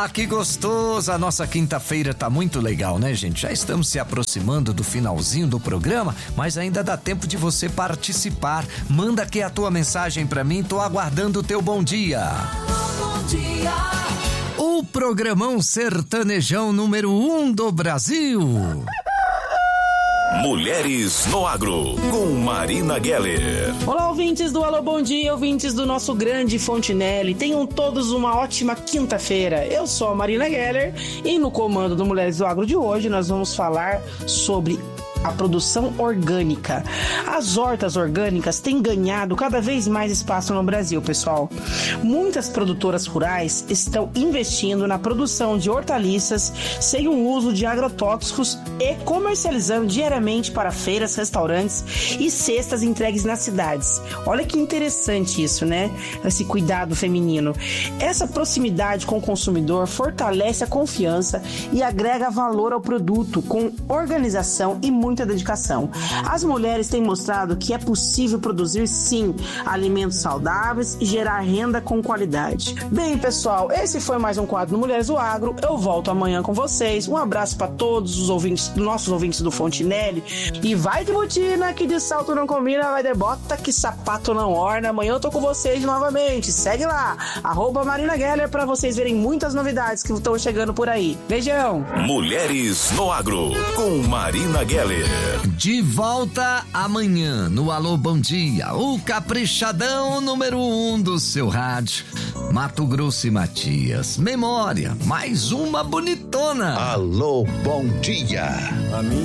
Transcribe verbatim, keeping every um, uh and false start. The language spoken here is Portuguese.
Ah, que gostoso! A nossa quinta-feira tá muito legal, né, gente? Já estamos se aproximando do finalzinho do programa, mas ainda dá tempo de você participar. Manda aqui a tua mensagem pra mim, tô aguardando o teu bom dia. Alô, bom dia. O programão sertanejão número um do Brasil. Mulheres no Agro, com Marina Geller. Olá, ouvintes do Alô Bom Dia, ouvintes do nosso grande Fontinelli. Tenham todos uma ótima quinta-feira. Eu sou a Marina Geller e no comando do Mulheres do Agro de hoje nós vamos falar sobre a produção orgânica. As hortas orgânicas têm ganhado cada vez mais espaço no Brasil, pessoal. Muitas produtoras rurais estão investindo na produção de hortaliças sem o uso de agrotóxicos e comercializando diariamente para feiras, restaurantes e cestas entregues nas cidades. Olha que interessante isso, né? Esse cuidado feminino. Essa proximidade com o consumidor fortalece a confiança e agrega valor ao produto com organização e muita dedicação. As mulheres têm mostrado que é possível produzir, sim, alimentos saudáveis e gerar renda com qualidade. Bem, pessoal, esse foi mais um quadro do Mulheres do Agro. Eu volto amanhã com vocês. Um abraço para todos os ouvintes, nossos ouvintes do Fontinelli. E vai de botina, que de salto não combina, vai de bota, que sapato não orna. Amanhã eu tô com vocês novamente. Segue lá, arroba Marina Geller, para vocês verem muitas novidades que estão chegando por aí. Beijão! Mulheres no Agro, com Marina Geller. De volta amanhã no Alô Bom Dia, o caprichadão número um do seu rádio. Mato Grosso e Matias, memória, mais uma bonitona. Alô Bom Dia. A minha